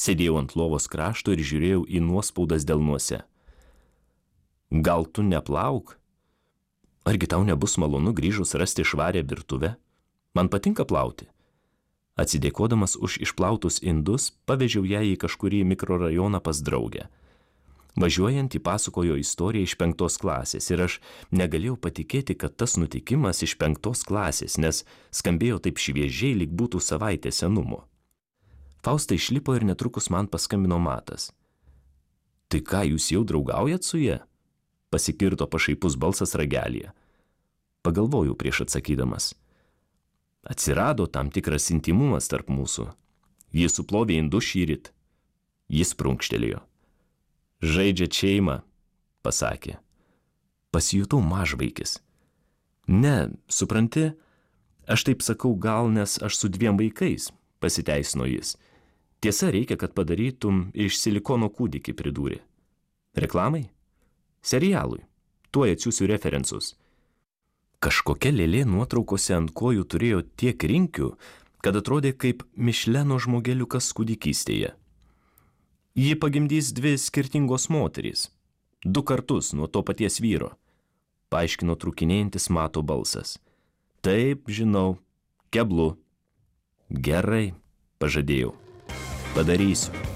Sėdėjau ant lovos krašto ir žiūrėjau į nuospaudas delnuose. Gal tu neplauk? Argi tau nebus malonu grįžus rasti švarę virtuvę? Man patinka plauti. Atsidėkodamas už išplautus indus, pavežiau ją į kažkurį mikrorajoną pas draugę. Važiuojant į pasakojo istoriją iš 5 klasės ir aš negalėjau patikėti, kad tas nutikimas iš 5 klasės, nes skambėjo taip šviežiai, lyg būtų savaitė senumo. Fausta išlipo ir netrukus man paskambino Matas. Tai ką, jūs jau draugaujat su ja? Pasikirto pašaipus balsas ragelyje. Pagalvojau prieš atsakydamas. Atsirado tam tikras intymumas tarp mūsų. Jis suplovė indus šįryt. Jis prunkštelėjo. Žaidžia šeimą, pasakė. Pasijutau mažvaikis. Ne, supranti, aš taip sakau gal, nes aš su 2 vaikais, pasiteisino jis. Tiesa, reikia, kad padarytum iš silikono kūdikį, pridūrė. Reklamai? Serialui. Tuoj atsiųsiu referensus. Kažkokia lėlė nuotraukose ant kojų turėjo tiek rinkių, kad atrodė kaip Mišleno žmogeliukas kūdikystėje. Ji pagimdys 2 skirtingos moterys. 2 kartus nuo to paties vyro. Paaiškino trūkinėjantis Mato balsas. Taip, žinau, keblu. Gerai, pažadėjau. Padarysiu.